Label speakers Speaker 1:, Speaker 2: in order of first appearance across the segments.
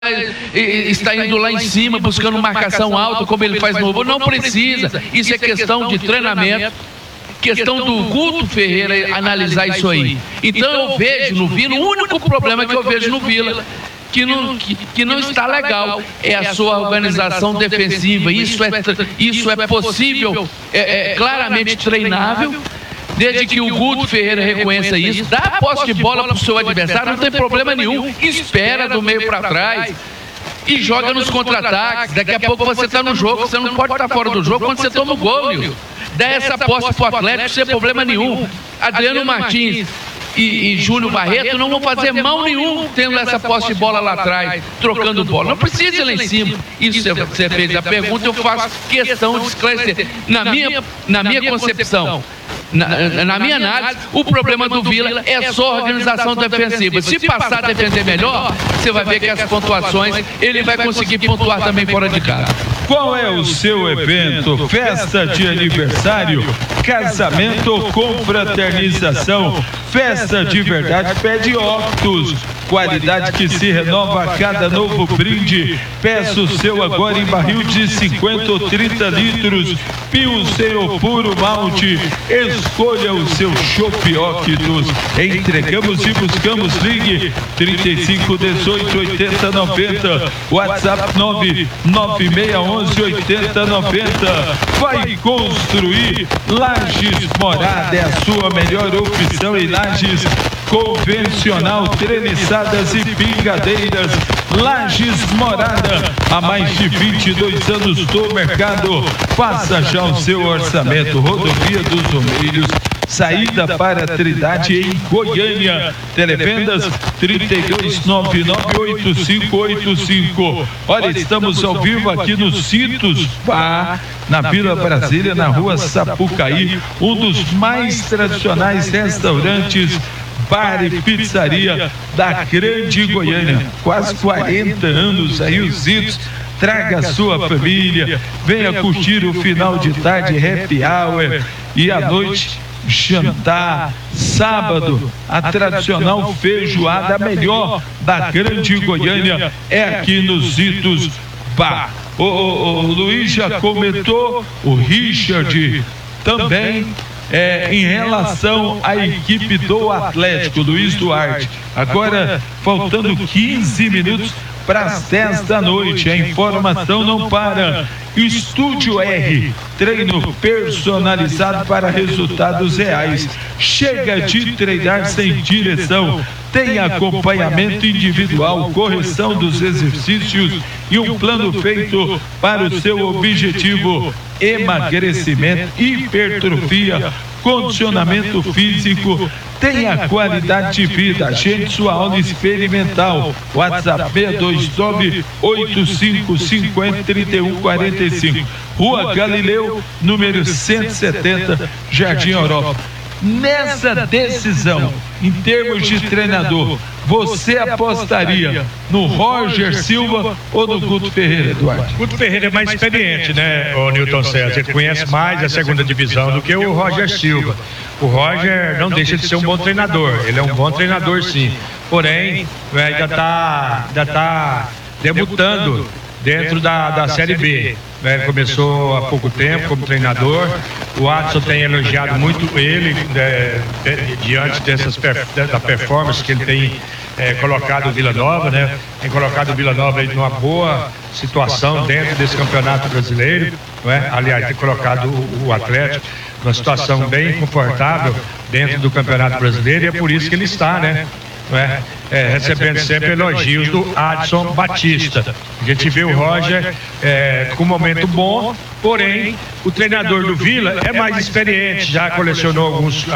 Speaker 1: está indo lá em cima, buscando marcação alta, como ele faz no Vila. Não precisa, isso é questão de treinamento, questão do Guto Ferreira analisar isso aí. Então eu vejo no Vila, o único problema que eu vejo no Vila, que não está legal, é a sua organização defensiva. Isso é possível, é claramente treinável, desde que o Guto Ferreira reconheça isso. Dá a posse de bola para o seu adversário, não tem problema nenhum, espera do meio para trás e joga nos contra-ataques. Daqui a pouco você está no jogo, você não pode estar fora do jogo quando você toma o gol, meu. Dá essa posse para o Atlético sem problema nenhum. Adriano Martins e Júnior Barreto não vão fazer mal nenhum tendo essa posse de bola lá atrás, trocando bola. Não precisa ir lá em cima. Isso você fez a pergunta, eu faço questão de esclarecer. Na minha concepção, na minha análise, o problema do Vila é só a organização defensiva. Se passar a defender melhor, você vai ver que as pontuações, ele vai conseguir pontuar também fora de casa.
Speaker 2: Qual é o seu evento? Festa de aniversário, casamento ou confraternização? Festa de verdade pede Octus. Qualidade que se renova a cada novo brinde. Peça o seu agora em barril de 50 ou 30 litros. Pilsen ou puro malte. Escolha o seu Chopp Octus. Entregamos e buscamos. Ligue 35 18 80 90. WhatsApp 99611 80 90. Vai construir. Lages Morada é a sua melhor opção em Lages. Convencional, treliçadas e pingadeiras. Lages Morada, há mais de 22 anos no mercado. Faça já o seu orçamento. Rodovia dos Romeiros, saída para Trindade em Goiânia. Televendas 32998585. Olha, estamos ao vivo aqui no Citos Bar, na Vila Brasília, na rua Sapucaí, um dos mais tradicionais restaurantes, bar e pizzaria da Grande Goiânia. Quase 40 anos aí os Citos. Traga a sua família, venha curtir o final de tarde, happy hour, e à noite jantar. Sábado, a tradicional feijoada, a melhor da Grande Goiânia, é aqui no Citos Bar. O Luiz já comentou, o Richard também. Em relação à equipe do Atlético, Luiz Duarte, agora faltando 15 minutos para as 10 da noite, a informação não para. Estúdio R, treino personalizado para resultados reais. Chega de treinar sem direção. Tem acompanhamento individual, correção dos exercícios e um plano feito para o seu objetivo: emagrecimento, hipertrofia, condicionamento físico. Tenha qualidade de vida. Agende sua aula experimental. WhatsApp 629-8550-3145. Rua Galileu, número 170, Jardim Europa. Nessa decisão, em termos de treinador, você apostaria no Roger Silva ou no Guto Ferreira, Eduardo?
Speaker 3: Guto Ferreira é mais experiente, né, o Newton César? Ele conhece mais a segunda divisão do que o Roger Silva. O Roger não deixa de ser um bom treinador. Ele é um bom treinador, sim. Porém, ainda está debutando dentro da Série B. Ele começou há pouco tempo como treinador. O Adson tem elogiado muito ele diante da performance que ele tem colocado o Vila Nova, né? Tem colocado o Vila Nova em uma boa situação dentro desse campeonato brasileiro, não é? Aliás, tem colocado o Atlético numa situação bem confortável dentro do campeonato brasileiro, e é por isso que ele está, né? Recebendo sempre elogios do Adson Batista. A gente vê o Roger com um momento bom, porém o treinador do Vila é mais experiente, já colecionou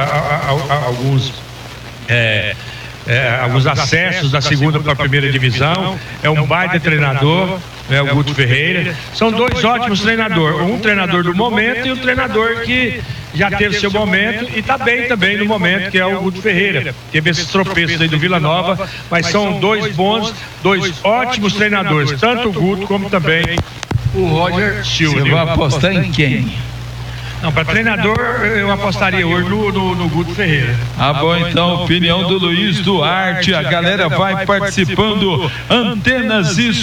Speaker 3: alguns acessos da segunda para a primeira divisão. É um baita treinador, o Guto Ferreira. São dois ótimos treinadores, um treinador do momento e um treinador que já teve seu momento e está bem também no momento, que é o Guto Ferreira. Teve esses tropeços aí do Vila Nova, mas são dois ótimos treinadores, tanto o Guto como também o Roger Silva.
Speaker 2: Você vai apostar em quem?
Speaker 3: Não, para treinador eu apostaria hoje no Guto Ferreira.
Speaker 2: Bom, então, opinião do Luiz Duarte. A galera vai participando. Antenas e